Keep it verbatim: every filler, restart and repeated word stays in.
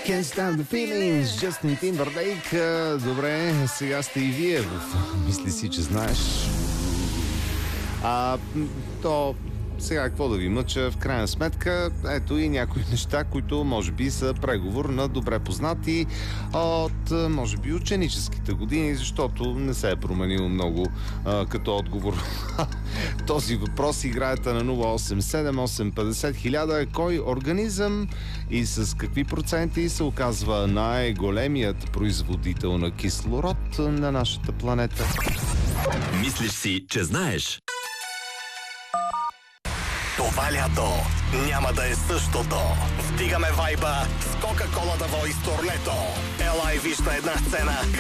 Can't stand the feelings, Justin Timberlake. Добре, сега сте и вие в Мисли си, че знаеш. А, то сега какво да ви мъча, в крайна сметка, ето и някои неща, които може би са преговор на добре познати от, може би, ученическите години, защото не се е променило много а, като отговор. Този въпрос играете на нула осем седем осем петдесет хиляда. Кой организъм и с какви проценти се оказва най-големият производител на кислород на нашата планета? Мислиш си, че знаеш? Това лято няма да е същото. Вдигаме вайба с Кока-Кола да вои с турнето. Ела и виж на една сцена